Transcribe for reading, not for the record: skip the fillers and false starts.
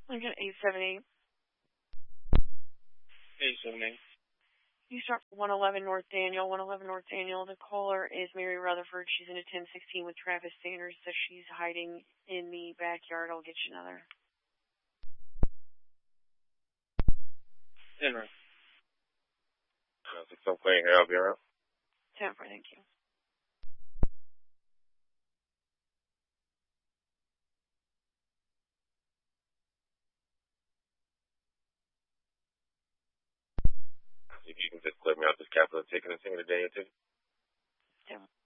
Lincoln 878. 878. You start 111 North Daniel. 111 North Daniel. The caller is Mary Rutherford. She's in a 1016 with Travis Sanders, so she's hiding in the backyard. I'll get you another. Henry. 6 plane here. I'll be around. 10 for, thank you. If you can just clear me out this capital ticket and send me the day or two. 10.